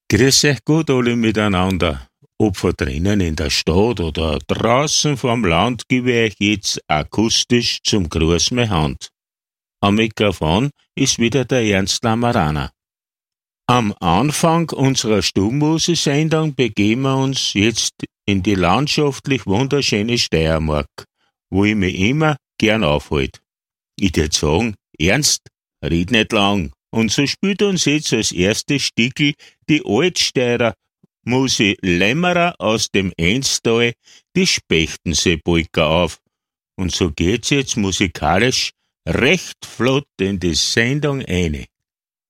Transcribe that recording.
Grüß euch gut alle miteinander. Ob von drinnen in der Stadt oder draußen vom Land gebe ich jetzt akustisch zum Gruß meine Hand. Am Mikrofon ist wieder der Ernst Lamaraner. Am Anfang unserer Stubenmusik-Sendung begeben wir uns jetzt in die landschaftlich wunderschöne Steiermark, wo ich mich immer gern aufhalte. Ich würd sagen, Ernst, red nicht lang. Und so spielt uns jetzt als erstes Stickel die Altsteirer Musi Lämmerer aus dem Enstal die Spechtensee-Polka auf. Und so geht's jetzt musikalisch recht flott in die Sendung eine.